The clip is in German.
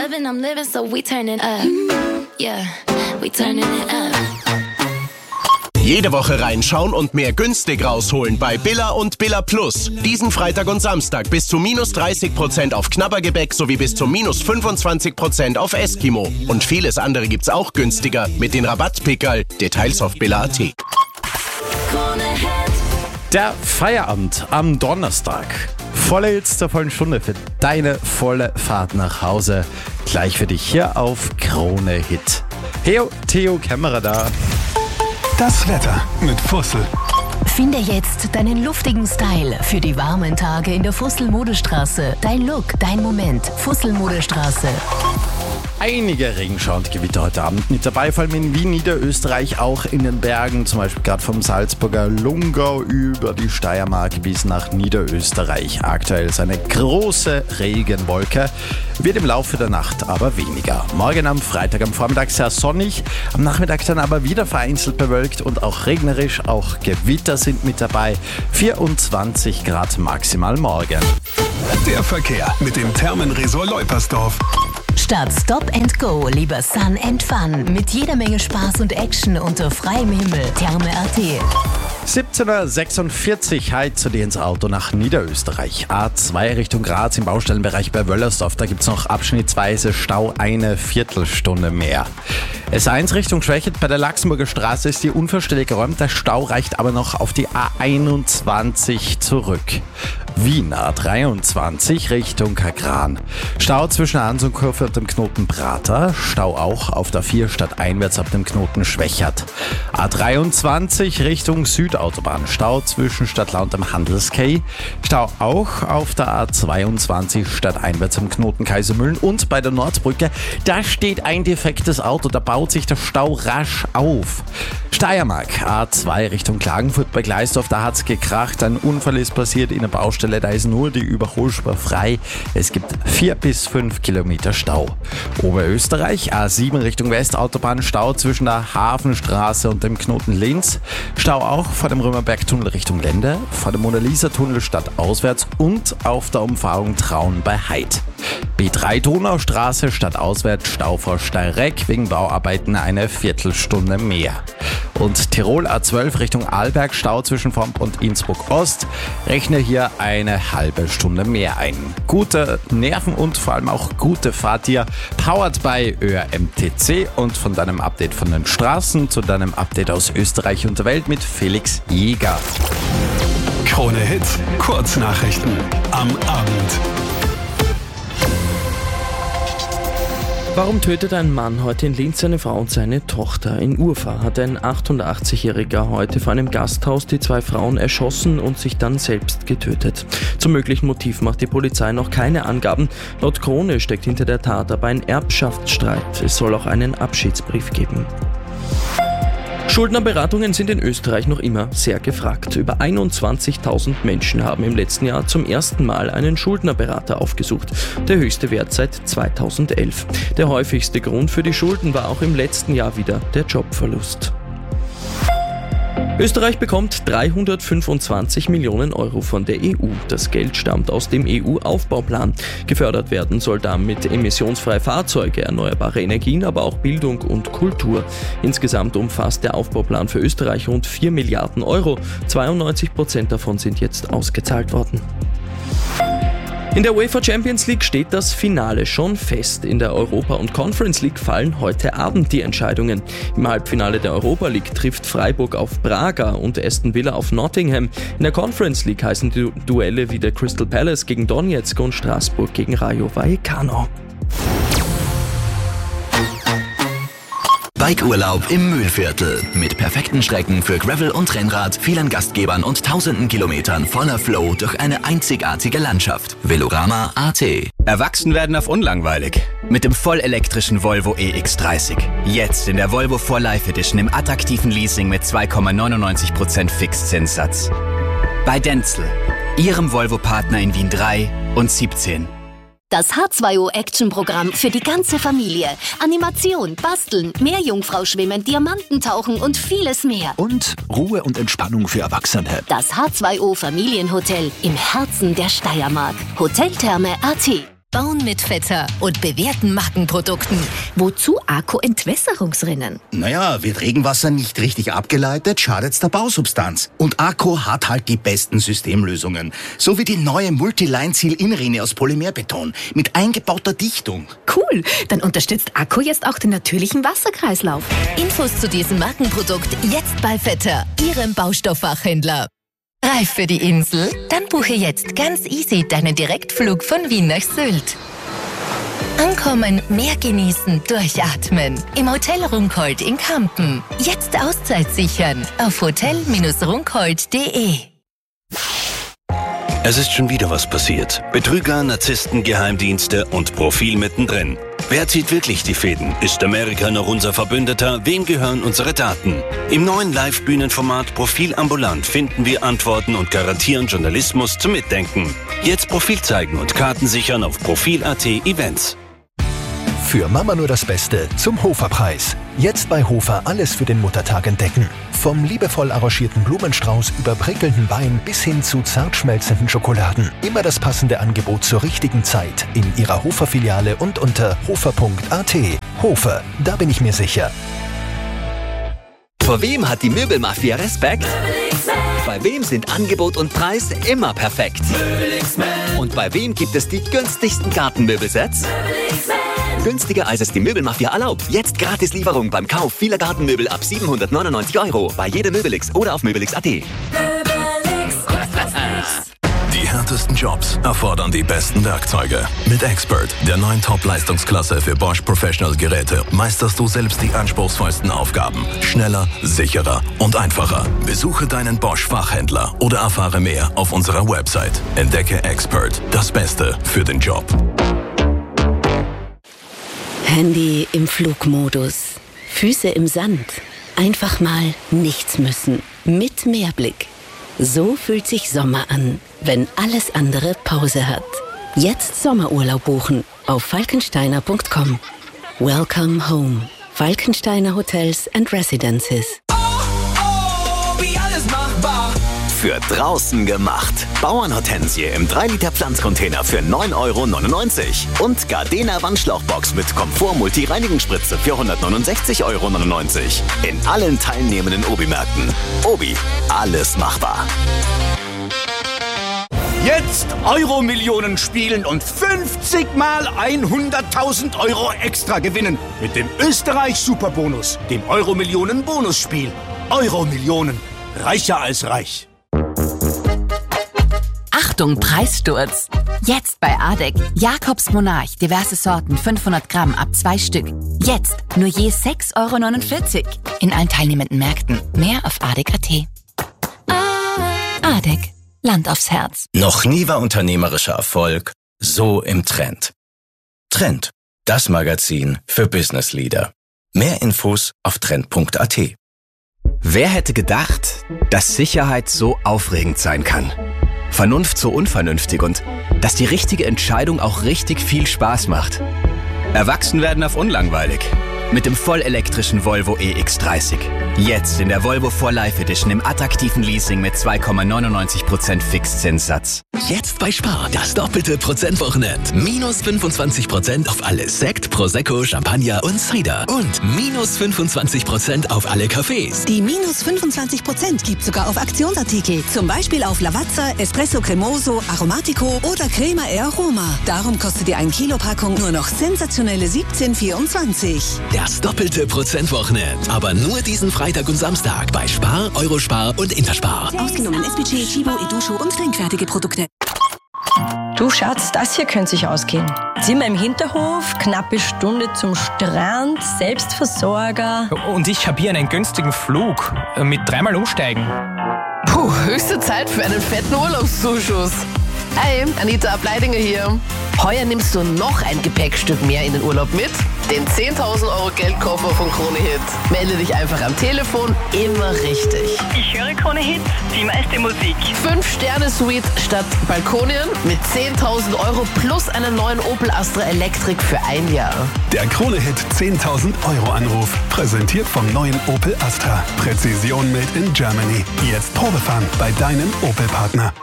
loving, I'm living, so we turning up. Yeah, we turning it up. Jede Woche reinschauen und mehr günstig rausholen bei Billa und Billa Plus. Diesen Freitag und Samstag bis zu minus 30% auf Knabbergebäck sowie bis zu minus 25% auf Eskimo. Und vieles andere gibt's auch günstiger mit den Rabattpickerl. Details auf billa.at. Der Feierabend am Donnerstag. Volle Hits zur vollen Stunde für deine volle Fahrt nach Hause. Gleich für dich hier auf Krone Hit. Hey, Theo Kämmerer da. Das Wetter mit Fussel. Finde jetzt deinen luftigen Style für die warmen Tage in der Fussel-Modestraße. Dein Look, dein Moment. Fussel-Modestraße. Einige Regenschauer und Gewitter heute Abend mit dabei, vor allem in Wien, Niederösterreich, auch in den Bergen, zum Beispiel gerade vom Salzburger Lungau über die Steiermark bis nach Niederösterreich. Aktuell ist eine große Regenwolke, wird im Laufe der Nacht aber weniger. Morgen am Freitag am Vormittag sehr sonnig, am Nachmittag dann aber wieder vereinzelt bewölkt und auch regnerisch, auch Gewitter sind mit dabei. 24 Grad maximal morgen. Der Verkehr mit dem Thermenresort Leupersdorf. Statt Stop and Go, lieber Sun and Fun. Mit jeder Menge Spaß und Action unter freiem Himmel. Therme.at. 17.46 Uhr heizt du dir ins Auto nach Niederösterreich. A2 Richtung Graz im Baustellenbereich bei Wöllersdorf. Da gibt es noch abschnittsweise Stau, eine Viertelstunde mehr. S1 Richtung Schwächet bei der Laxenburger Straße ist die Unfallstelle geräumt. Der Stau reicht aber noch auf die A21 zurück. Wien A23 Richtung Kagran. Stau zwischen Hans und Kurve und dem Knoten Prater. Stau auch auf der 4 stadteinwärts ab dem Knoten Schwächert. A23 Richtung Südautobahn. Stau zwischen Stadtlau und dem Handelskay. Stau auch auf der A22 stadteinwärts am Knoten Kaisermühlen. Und bei der Nordbrücke, da steht ein defektes Auto. Da baut sich der Stau rasch auf. Steiermark A2 Richtung Klagenfurt bei Gleisdorf. Da hat's gekracht. Ein Unfall ist passiert in der Baustelle. Da ist nur die Überholspur frei. Es gibt 4 bis 5 Kilometer Stau. Oberösterreich A7 Richtung Westautobahn. Stau zwischen der Hafenstraße und dem Knoten Linz. Stau auch vor dem Römerbergtunnel Richtung Lende, vor dem Mona-Lisa-Tunnel stadtauswärts und auf der Umfahrung Traun bei Heid. B3 Donaustraße stadtauswärts. Stau vor Steyreck wegen Bauarbeiten eine Viertelstunde mehr. Und Tirol A12 Richtung Arlberg, Stau zwischen Vomp und Innsbruck Ost. Rechne hier eine halbe Stunde mehr ein. Gute Nerven und vor allem auch gute Fahrt hier. Powered by ÖRMTC und von deinem Update von den Straßen zu deinem Update aus Österreich und der Welt mit Felix Jäger. Krone Hit, Kurznachrichten am Abend. Warum tötet ein Mann heute in Linz seine Frau und seine Tochter? In Urfahr hat ein 88-Jähriger heute vor einem Gasthaus die 2 Frauen erschossen und sich dann selbst getötet. Zum möglichen Motiv macht die Polizei noch keine Angaben. Laut Krone steckt hinter der Tat aber ein Erbschaftsstreit. Es soll auch einen Abschiedsbrief geben. Schuldnerberatungen sind in Österreich noch immer sehr gefragt. Über 21.000 Menschen haben im letzten Jahr zum ersten Mal einen Schuldnerberater aufgesucht. Der höchste Wert seit 2011. Der häufigste Grund für die Schulden war auch im letzten Jahr wieder der Jobverlust. Österreich bekommt 325 Millionen Euro von der EU. Das Geld stammt aus dem EU-Aufbauplan. Gefördert werden soll damit emissionsfreie Fahrzeuge, erneuerbare Energien, aber auch Bildung und Kultur. Insgesamt umfasst der Aufbauplan für Österreich rund 4 Milliarden Euro. 92% davon sind jetzt ausgezahlt worden. In der UEFA Champions League steht das Finale schon fest. In der Europa- und Conference League fallen heute Abend die Entscheidungen. Im Halbfinale der Europa League trifft Freiburg auf Braga und Aston Villa auf Nottingham. In der Conference League heißen die Duelle wie der Crystal Palace gegen Donetsk und Straßburg gegen Rayo Vallecano. Bikeurlaub im Mühlviertel. Mit perfekten Strecken für Gravel und Rennrad, vielen Gastgebern und tausenden Kilometern voller Flow durch eine einzigartige Landschaft. Velorama.at. Erwachsen werden auf unlangweilig. Mit dem vollelektrischen Volvo EX30. Jetzt in der Volvo 4 Life Edition im attraktiven Leasing mit 2,99% Fixzinssatz. Bei Denzel, Ihrem Volvo-Partner in Wien 3 und 17. Das H2O-Action-Programm für die ganze Familie. Animation, Basteln, Meerjungfrau-Schwimmen, Diamantentauchen und vieles mehr. Und Ruhe und Entspannung für Erwachsene. Das H2O-Familienhotel im Herzen der Steiermark. Hoteltherme.at. Bauen mit Vetter und bewährten Markenprodukten. Wozu Akku-Entwässerungsrinnen? Naja, wird Regenwasser nicht richtig abgeleitet, schadet's der Bausubstanz. Und Akku hat halt die besten Systemlösungen. So wie die neue Multiline-Seal-In-Rinne aus Polymerbeton mit eingebauter Dichtung. Cool, dann unterstützt Akku jetzt auch den natürlichen Wasserkreislauf. Infos zu diesem Markenprodukt jetzt bei Vetter, Ihrem Baustofffachhändler. Reif für die Insel? Dann buche jetzt ganz easy deinen Direktflug von Wien nach Sylt. Ankommen, mehr genießen, durchatmen. Im Hotel Runkhold in Kampen. Jetzt Auszeit sichern auf hotel-runkhold.de. Es ist schon wieder was passiert. Betrüger, Narzissten, Geheimdienste und Profil mittendrin. Wer zieht wirklich die Fäden? Ist Amerika noch unser Verbündeter? Wem gehören unsere Daten? Im neuen Live-Bühnenformat Profil ambulant finden wir Antworten und garantieren Journalismus zum Mitdenken. Jetzt Profil zeigen und Karten sichern auf Profil.at Events. Für Mama nur das Beste zum Hofer-Preis. Jetzt bei Hofer alles für den Muttertag entdecken. Vom liebevoll arrangierten Blumenstrauß über prickelnden Wein bis hin zu zart schmelzenden Schokoladen. Immer das passende Angebot zur richtigen Zeit in Ihrer Hofer-Filiale und unter hofer.at. Hofer, da bin ich mir sicher. Vor wem hat die Möbelmafia Respekt? Bei wem sind Angebot und Preis immer perfekt? Und bei wem gibt es die günstigsten Gartenmöbelsets? Günstiger als es die Möbelmafia erlaubt. Jetzt Gratislieferung beim Kauf vieler Gartenmöbel ab 799 € bei jedem Möbelix oder auf möbelix.at. Die härtesten Jobs erfordern die besten Werkzeuge. Mit Expert, der neuen Top-Leistungsklasse für Bosch Professional Geräte, meisterst du selbst die anspruchsvollsten Aufgaben. Schneller, sicherer und einfacher. Besuche deinen Bosch-Fachhändler oder erfahre mehr auf unserer Website. Entdecke Expert, das Beste für den Job. Handy im Flugmodus, Füße im Sand, einfach mal nichts müssen, mit Meerblick. So fühlt sich Sommer an, wenn alles andere Pause hat. Jetzt Sommerurlaub buchen auf falkensteiner.com. Welcome home. Falkensteiner Hotels and Residences. Wie alles machbar. Für draußen gemacht. Bauernhortensie im 3-Liter Pflanzcontainer für 9,99 € und Gardena Wandschlauchbox mit Komfort-Multi-Reinigungsspritze für 169,99 € in allen teilnehmenden Obi-Märkten. Obi, alles machbar. Jetzt Euro-Millionen spielen und 50 mal 100.000 € extra gewinnen. Mit dem Österreich-Superbonus, dem Euro-Millionen-Bonusspiel. Euro-Millionen, reicher als reich. Achtung, Preissturz! Jetzt bei ADEC. Jakobs Monarch, diverse Sorten, 500 Gramm ab 2 Stück. Jetzt nur je 6,49 € in allen teilnehmenden Märkten. Mehr auf ADEC.at. ADEC. Land aufs Herz. Noch nie war unternehmerischer Erfolg so im Trend. Trend, das Magazin für Business Leader. Mehr Infos auf trend.at. Wer hätte gedacht, dass Sicherheit so aufregend sein kann? Vernunft so unvernünftig und dass die richtige Entscheidung auch richtig viel Spaß macht. Erwachsen werden auf unlangweilig. Mit dem vollelektrischen Volvo EX30. Jetzt in der Volvo 4 Life Edition im attraktiven Leasing mit 2,99% Fixzinssatz. Jetzt bei Spar, das doppelte Prozentwochenend. Minus 25% auf alle Sekt, Prosecco, Champagner und Cider. Und minus 25% auf alle Cafés. Die minus 25% gibt sogar auf Aktionsartikel. Zum Beispiel auf Lavazza, Espresso Cremoso, Aromatico oder Crema e Aroma. Darum kostet die 1 Kilo Packung nur noch sensationelle 17,24. Das doppelte Prozentwochenend. Aber nur diesen Freitag und Samstag bei Spar, Eurospar und Interspar. Ausgenommen SPG, Chibo, Edusho und trinkfertige Produkte. Du Schatz, das hier könnte sich ausgehen. Zimmer im Hinterhof, knappe Stunde zum Strand, Selbstversorger. Und ich habe hier einen günstigen Flug mit 3-mal Umsteigen. Puh, höchste Zeit für einen fetten Urlaubszuschuss. Hi, Anita Ableidinger hier. Heuer nimmst du noch ein Gepäckstück mehr in den Urlaub mit? Den 10.000 € Geldkoffer von Krone Hit. Melde dich einfach am Telefon, immer richtig. Ich höre Krone Hit, die meiste Musik. 5-Sterne-Suite statt Balkonien mit 10.000 € plus einen neuen Opel Astra Electric für 1 Jahr. Der Krone Hit 10.000 € Anruf. Präsentiert vom neuen Opel Astra. Präzision made in Germany. Jetzt Probefahren bei deinem Opel-Partner.